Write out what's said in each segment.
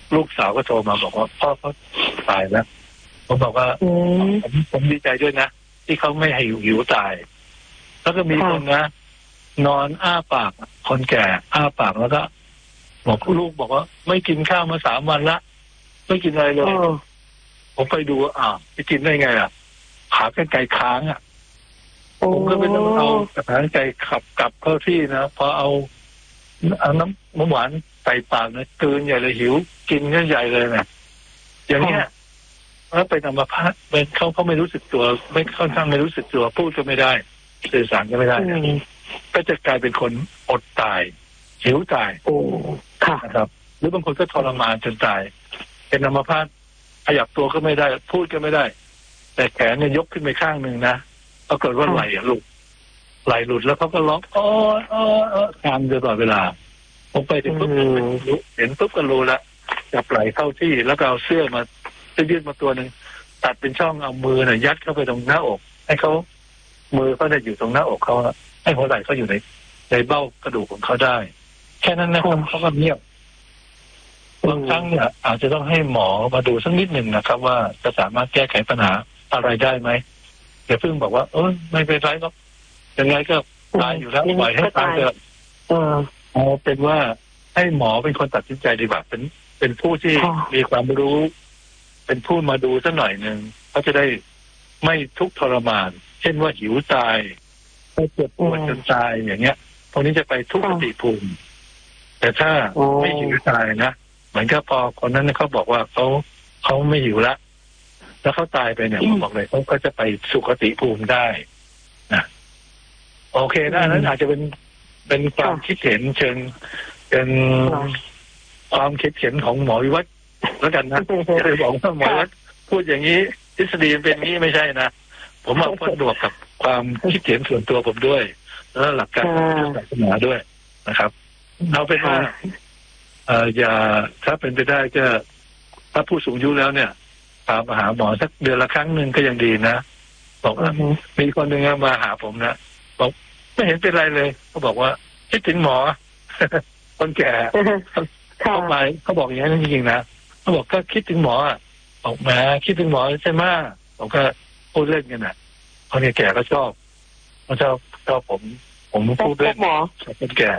ลูกสาวก็โทรมาบอกว่าพ่อเขาตายแล้วผมบอกว่าผมดีใจด้วยนะที่เขาไม่ให้หิวตายแล้วก็มีคนนะนอนอ้าปากคนแก่อ้าปากแล้วก็บอกลูกบอกว่าไม่กินข้าวมา3 วันละไม่กินอะไรเลยผมไปดูไปกินได้ไงขากรรไกรค้างผมก็ไปต้องเอากรรไกรขับกลับเข้าที่นะพอเอาน้ำหวานใส่ปากเนี่ยตื่นใหญ่เลยหิวกินก็ใหญ่เลยนะอย่างเงี้ยแล้วเป็นอัมพาตเป็นเขาไม่รู้สึกตัวไม่ค่อนข้างไม่รู้สึกตัวพูดก็ไม่ได้สื่อสารก็ไม่ได้ก็จะกลายเป็นคนอดตายหิวตายนะครับหรือบางคนก็ทรมานจนตายเป็นอัมพาตขยับตัวก็ไม่ได้พูดก็ไม่ได้แต่แขนเนี่ยยกขึ้นไปข้างหนึ่งนะปรากฏว่าไหล่หลุดแล้วเขาก็ร้องตามตลอดเวลาผมไปถึงปุ๊บเห็นปุ๊บก็รู้ละจับไหล่เข้าที่แล้วก็เอาเสื้อมายืดมาตัวหนึ่งตัดเป็นช่องเอามือยัดเข้าไปตรงหน้าอกให้เขามือเขาได้อยู่ตรงหน้าอกเขาให้หัวไหล่เขาอยู่ในเบ้ากระดูกของเขาได้แค่นั้นนะครับเขาก็เงียบบางครั้งเนี่ยอาจจะต้องให้หมอมาดูสักนิดหนึ่งนะครับว่าจะสามารถแก้ไขปัญหาอะไรได้ไหมอย่าเพิ่งบอกว่าไม่เป็นไรก็ยังไงก็ตายอยู่แล้วปล่อยให้ตายเถอะเอาเป็นว่าให้หมอเป็นคนตัดสินใจดีกว่าเป็นผู้ที่มีความรู้เป็นผู้มาดูสักหน่อยหนึ่งเขาจะได้ไม่ทุกข์ทรมานเช่นว่าหิวตายไม่เจ็บปวดจนตายอย่างเงี้ยพวกนี้จะไปทุกขติภูมิแต่ถ้าไม่หิวตายนะเหมือนกับพอคนนั้นเขาบอกว่าเขาไม่หิวละแล้วเขาตายไปเนี่ยผมบอกเลยเขาก็จะไปสุขติภูมิได้นะโอเคนะนั้นอาจจะเป็นความคิดเห็นเชิงเป็นความคิดเห็นของหมอวิวัฒน์แล้วกันนะจะไปบอกว่าหมอวิวัฒน์พูดอย่างนี้ทฤษฎีเป็นนี้ไม่ใช่นะผมเอาผนวกกับความคิดเห็นส่วนตัวผมด้วยแล้วหลักการศาสนาด้วยนะครับเอาเป็นว่าอย่าถ้าเป็นไปได้ก็ถ้าผู้สูงอายุแล้วเนี่ยพามาหาหมอสักเดือนละครั้งหนึ่งก็ยังดีนะบอกว่ามีคนหนึ่งมาหาผมนะบอกไม่เห็นเป็นไรเลยเขาบอกว่าคิดถึงหมอคนแก่เขาไปเขาบอกอย่างนั้นจริงๆนะเขาบอกก็คิดถึงหมอบอกแหมคิดถึงหมอใช่ไหมผมก็พูดเล่นกันนะคนแก่ก็ชอบเขาชอบผมพูดเล่นหมอคนแก่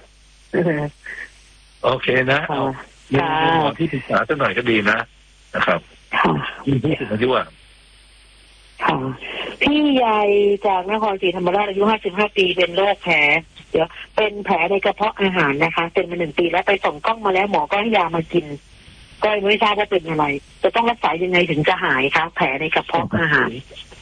โอเคนะมีหมอที่ปรึกษาสักหน่อยก็ดีนะครับมีผู้สูงอายุพี่ยายจากนครศรีธรรมราชอายุ55 ปีเป็นโรคแผลเดี๋ยวเป็นแผลในกระเพาะอาหารนะคะเป็นมา1 ปีแล้วไปส่องกล้องมาแล้วหมอก็ให้ยามากินก็ไม่ทราบว่าเป็นอะไรจะต้องรักษายังไงถึงจะหายคะแผลในกระเพาะอาหาร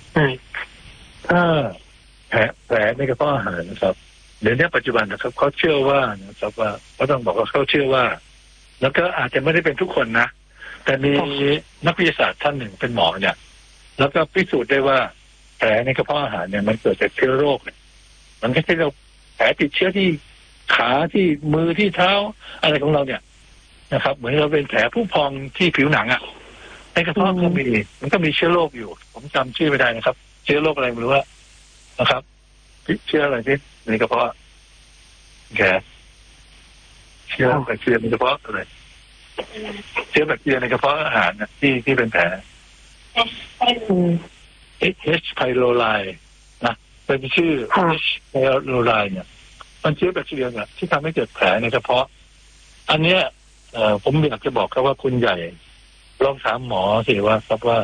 แผลในกระเพาะอาหารนะครับเดี๋ยวนี้ปัจจุบันนะครับเขาเชื่อว่านะครับว่าเขาต้องบอกว่าเขาเชื่อว่าแล้วก็อาจจะไม่ได้เป็นทุกคนนะแต่มีนักวิทยาศาสตร์ท่านหนึ่งเป็นหมอเนี่ยแล้วก็พิสูจน์ได้ว่าแผลในกระเพาะอาหารเนี่ยมันเกิดจากเชื้อโรคมันไม่ใช่เราแผลติดเชื้อที่ขาที่มือที่เท้าอะไรของเราเนี่ยนะครับเหมือนเราเป็นแผลผู้พองที่ผิวหนังในกระเพาะมันก็มีเชื้อโรคอยู่ผมจำชื่อไม่ได้นะครับเชื้อโรคอะไรไม่รู้ว่านะครับเชื้ออะไรที่ในกระเพาะแกเชื้อแบคทีเรียในกระเพาะอะไรเชื้อแบคทีเรียในกระเพาะอาหารนะที่เป็นแผลH. pylori นะเป็นชื่อ H. pylori เนี่ยมันเชื้อแบคทีเรียเนี่ยที่ทำให้เกิดแผลในกระเพาะอันเนี้ยผมอยากจะบอกครับว่าคุณใหญ่ลองถามหมอสิว่าครับว่า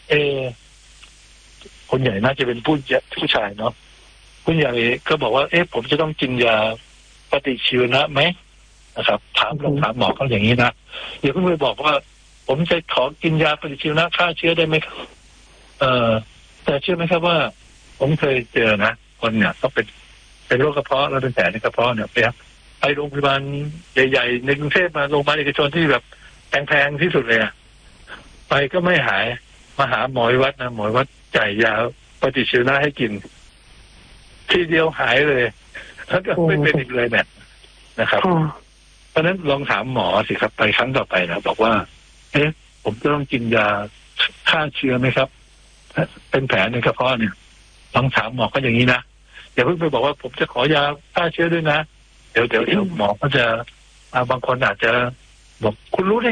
คุณใหญ่น่าจะเป็นผู้ชายเนาะคุณใหญ่ก็บอกว่าผมจะต้องกินยาปฏิชีวนะไหมนะครับลองถามหมอเขาอย่างนี้นะอย่าเพิ่งไปบอกว่าผมจะขอกินยาปฏิชีวนะฆ่าเชื้อได้ไหมครับแต่เชื่อไหมครับว่าผมเคยเจอนะคนเนี่ยเขาเป็นโรคกระเพาะแล้วเป็นแผลในกระเพาะเนี่ยไปโรงพยาบาลใหญ่ๆในกรุงเทพมาโรงพยาบาลเอกชนที่แบบแพงๆที่สุดเลยไปก็ไม่หายมาหาหมอวิวัฒน์นะหมอวิวัฒน์จ่ายยาปฏิชีวนะให้กินทีเดียวหายเลยแล้วก็ไม่เป็นอีกเลยเนี่ยนะครับเพราะฉะนั้นลองถามหมอสิครับไปครั้งต่อไปนะบอกว่าผมจะต้องกินยาฆ่าเชื้อไหมครับเป็นแผลในกระเพาะเนี่ยลองถามหมอก็อย่างนี้นะอย่าเพิ่งไปบอกว่าผมจะขอยาฆ่าเชื้อด้วยนะเดี๋ยวหมอก็จะบางคนอาจจะบอกคุณรู้ได้